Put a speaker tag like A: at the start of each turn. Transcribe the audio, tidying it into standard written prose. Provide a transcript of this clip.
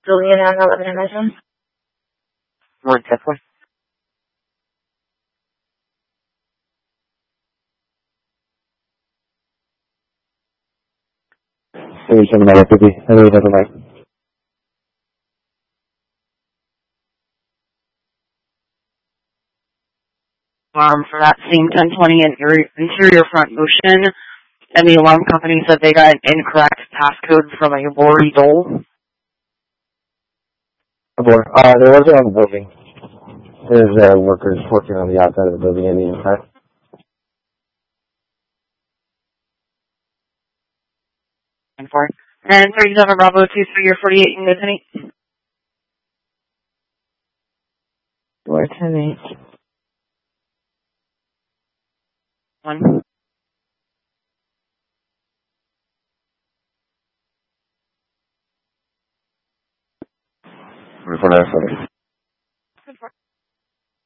A: building in and out of my phone.
B: 1 second.
C: Station 950. Hello, Dr. Mike.
B: For that same 1020 interior front motion, and the alarm company said they got an incorrect passcode from a Lori Dole.
C: There wasn't on the building. There's workers working on the outside of the building and the inside.
B: And 37 Bravo 23 or 48 in the penny.
A: 410-8.
B: 1.
C: Report out, sorry.